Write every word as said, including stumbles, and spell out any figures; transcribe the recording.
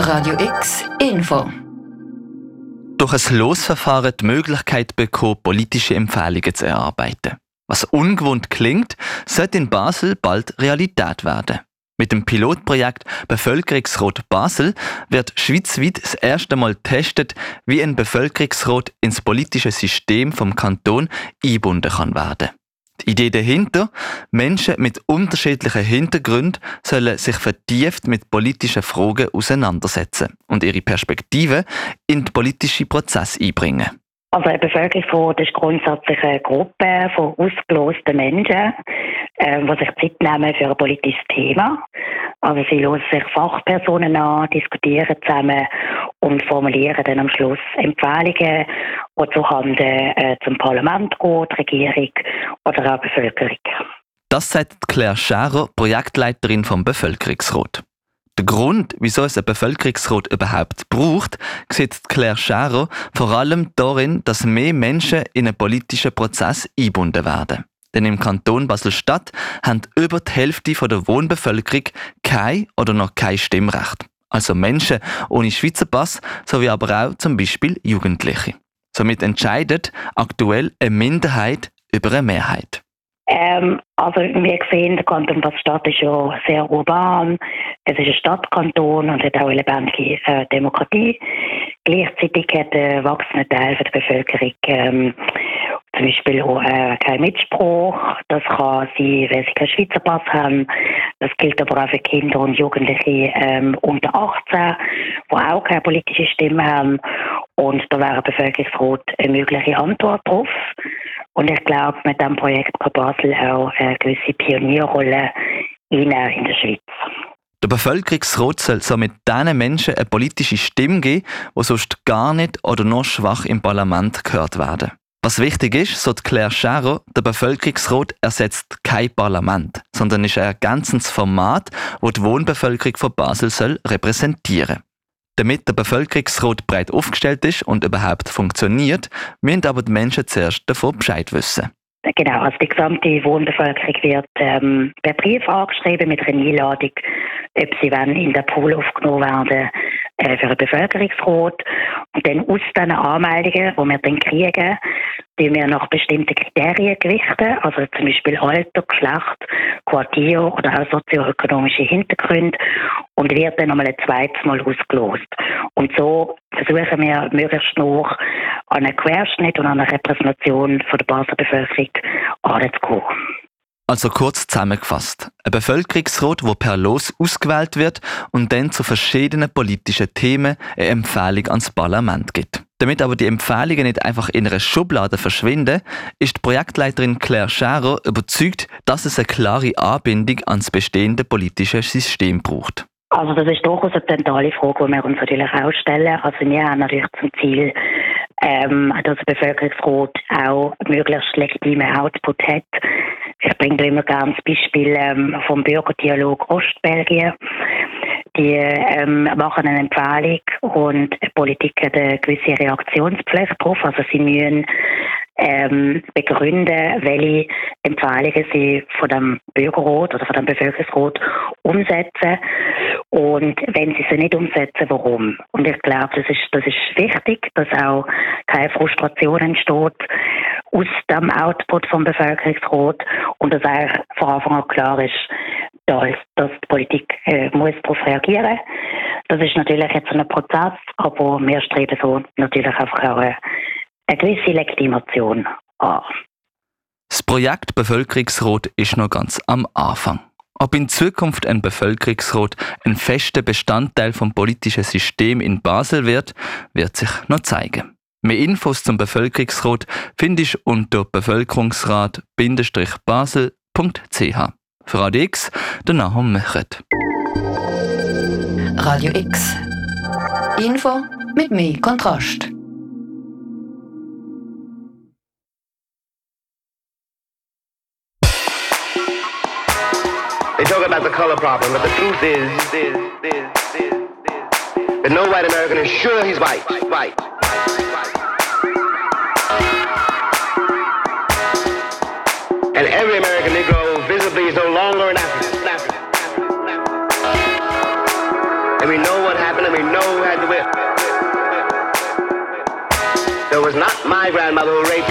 Radio X Info. Durch ein Losverfahren die Möglichkeit bekommen, politische Empfehlungen zu erarbeiten. Was ungewohnt klingt, sollte in Basel bald Realität werden. Mit dem Pilotprojekt Bevölkerungsrat Basel wird schweizweit das erste Mal getestet, wie ein Bevölkerungsrat ins politische System vom Kanton eingebunden kann werden. Die Idee dahinter: Menschen mit unterschiedlichen Hintergründen sollen sich vertieft mit politischen Fragen auseinandersetzen und ihre Perspektive in den politischen Prozess einbringen. Also ein Bevölkerungsrat ist grundsätzlich eine Gruppe von ausgelosten Menschen, äh, die sich Zeit nehmen für ein politisches Thema. Also sie hören sich Fachpersonen an, diskutieren zusammen und formulieren dann am Schluss Empfehlungen, die zuhanden äh, zum Parlament gehen, die Regierung oder auch die Bevölkerung. Das sagt Claire Scherer, Projektleiterin vom Bevölkerungsrat. Der Grund, wieso es einen Bevölkerungsrat überhaupt braucht, sieht Claire Scherer vor allem darin, dass mehr Menschen in einen politischen Prozess eingebunden werden. Denn im Kanton Basel-Stadt haben über die Hälfte der Wohnbevölkerung kein oder noch kein Stimmrecht. Also Menschen ohne Schweizer Pass, sowie aber auch zum Beispiel Jugendliche. Somit entscheidet aktuell eine Minderheit über eine Mehrheit. Ähm, also wir sehen, der Kanton Basel-Stadt ist ja sehr urban. Es ist ein Stadtkanton und hat auch eine lebendige äh, Demokratie. Gleichzeitig hat ein wachsender Teil der Bevölkerung ähm, zum Beispiel auch äh, keinen Mitspruch. Das kann sein, wenn sie keinen Schweizer Pass haben. Das gilt aber auch für Kinder und Jugendliche ähm, unter achtzehn, die auch keine politische Stimme haben. Und da wäre ein Bevölkerungsrat eine mögliche Antwort drauf. Und ich glaube, mit diesem Projekt kann Basel auch eine gewisse Pionierrolle einnehmen in der Schweiz. Der Bevölkerungsrat soll somit diesen Menschen eine politische Stimme geben, die sonst gar nicht oder nur schwach im Parlament gehört werden. Was wichtig ist, so Claire Scherer, der Bevölkerungsrat ersetzt kein Parlament, sondern ist ein ergänzendes Format, das die Wohnbevölkerung von Basel soll repräsentieren. Damit der Bevölkerungsrat breit aufgestellt ist und überhaupt funktioniert, müssen aber die Menschen zuerst davon Bescheid wissen. Genau, also die gesamte Wohnbevölkerung wird ähm, per Brief angeschrieben mit einer Einladung, ob sie wollen, in den Pool aufgenommen werden äh, für einen Bevölkerungsrat. Und dann aus diesen Anmeldungen, die wir dann kriegen, die wir nach bestimmten Kriterien gewichten, also zum Beispiel Alter, Geschlecht, Quartier oder auch sozioökonomische Hintergründe, und wird dann nochmal ein zweites Mal ausgelost. Und so versuchen wir möglichst noch an einen Querschnitt und an eine Repräsentation von der Basler Bevölkerung anzukommen. Also kurz zusammengefasst: Ein Bevölkerungsrat, der per Los ausgewählt wird und dann zu verschiedenen politischen Themen eine Empfehlung ans Parlament gibt. Damit aber die Empfehlungen nicht einfach in einer Schublade verschwinden, ist die Projektleiterin Claire Scherer überzeugt, dass es eine klare Anbindung ans bestehende politische System braucht. Also das ist durchaus eine zentrale Frage, die wir uns natürlich auch stellen. Also wir haben natürlich zum Ziel, ähm, dass der Bevölkerungsrat auch möglichst legitimen Output hat. Ich bringe da immer gerne das Beispiel ähm, vom Bürgerdialog Ostbelgien. Die ähm, machen eine Empfehlung und die Politik hat eine gewisse Reaktionspflicht drauf. Also sie müssen ähm, begründen, welche Empfehlungen sie von dem Bürgerrat oder von dem Bevölkerungsrat umsetzen. Und wenn sie sie nicht umsetzen, warum? Und ich glaube, das ist, das ist wichtig, dass auch keine Frustration entsteht aus dem Output vom Bevölkerungsrat und dass eigentlich von Anfang an klar ist, dass, dass die Politik äh, muss darauf reagieren. Das ist natürlich jetzt ein Prozess, aber wir streben so natürlich einfach auch eine, eine gewisse Legitimation an. Das Projekt Bevölkerungsrat ist noch ganz am Anfang. Ob in Zukunft ein Bevölkerungsrat ein fester Bestandteil vom politischen System in Basel wird, wird sich noch zeigen. Mehr Infos zum Bevölkerungsrat findest du unter bevölkerungsrat basel punkt c h. Für Radio X, der Nahum Mechert. Radio X. Info mit mehr Kontrast. They talk about the color problem, but the truth is, is, is, is, is that no white American is sure he's white. White. And every American Negro visibly is no longer an African. and we know what happened, and we know who had the whip. So it was not my grandmother who raped